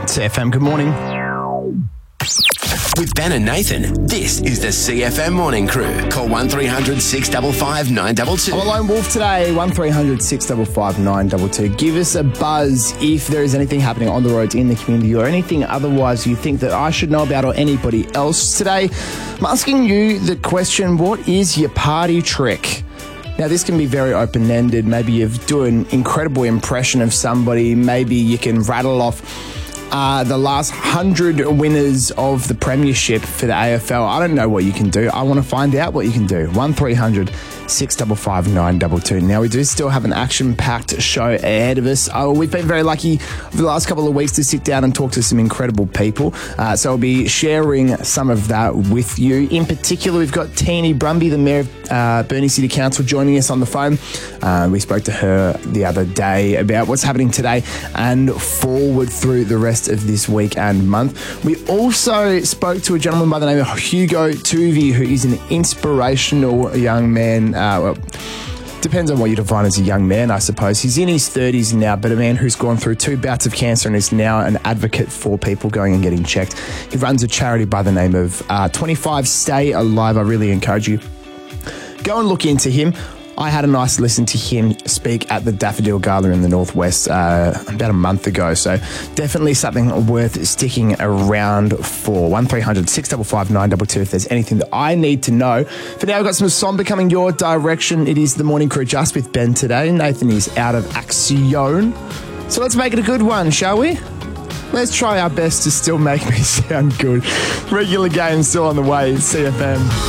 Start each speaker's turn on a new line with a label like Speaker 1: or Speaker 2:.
Speaker 1: CFM, good morning.
Speaker 2: With Ben and Nathan, this is the CFM Morning Crew. Call 1300 655 922.
Speaker 1: I'm a lone wolf today, 1300 655 922. Give us a buzz if there is anything happening on the roads in the community or anything otherwise you think that I should know about or anybody else today. I'm asking you the question, what is your party trick? Now, this can be very open-ended. Maybe you do an incredible impression of somebody. Maybe you can rattle off the last 100 winners of the premiership for the AFL. I don't know what you can do. I want to find out what you can do. 1300 655 922. Now, we do still have an action-packed show ahead of us. We've been very lucky over the last couple of weeks to sit down and talk to some incredible people. So I'll be sharing some of that with you. In particular, we've got Teeny Brumby, the Mayor of Burnie City Council, joining us on the phone. We spoke to her the other day about what's happening today and forward through the rest of this week and month. We also spoke to a gentleman by the name of Hugo Tuvey, who is an inspirational young man. Depends on what you define as a young man, I suppose. He's in his 30s now, but a man who's gone through 2 bouts of cancer and is now an advocate for people going and getting checked. He runs a charity by the name of 25 Stay Alive. I really encourage you, go and look into him. I had a nice listen to him speak at the Daffodil Gala in the Northwest about a month ago. So definitely something worth sticking around for. 1300 655 922 if there's anything that I need to know. For now, we've got some somber coming your direction. It is the Morning Crew just with Ben today. Nathan is out of action. So let's make it a good one, shall we? Let's try our best to still make me sound good. Regular game still on the way. CFM.